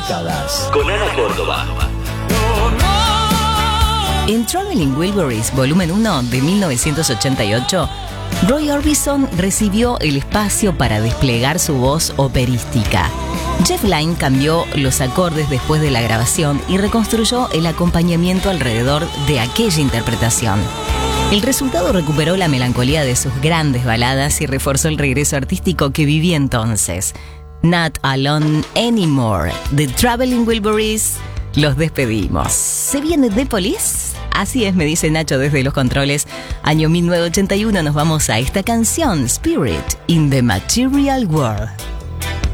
décadas. Con Ana Córdoba. En Traveling Wilburys, volumen 1 de 1988, Roy Orbison recibió el espacio para desplegar su voz operística. Jeff Lynne cambió los acordes después de la grabación y reconstruyó el acompañamiento alrededor de aquella interpretación. El resultado recuperó la melancolía de sus grandes baladas y reforzó el regreso artístico que vivía entonces. Not Alone Anymore, de Traveling Wilburys. Los despedimos. ¿Se viene The Police? Así es, me dice Nacho desde los controles. Año 1981, nos vamos a esta canción, Spirit in the Material World.